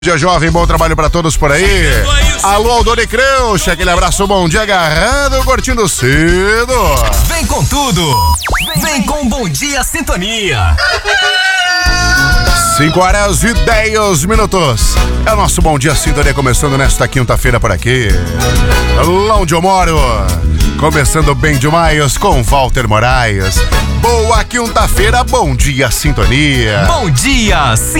Dia jovem, bom trabalho pra todos por aí. Alô, Aldone Creuch, aquele abraço, bom dia agarrado, curtindo cedo. Vem com tudo, vem com Bom Dia Sintonia. 5h10. É o nosso Bom Dia Sintonia começando nesta quinta-feira por aqui. Lá onde eu moro, começando bem demais com Walter Moraes. Boa quinta-feira, Bom Dia Sintonia. Bom Dia Sintonia.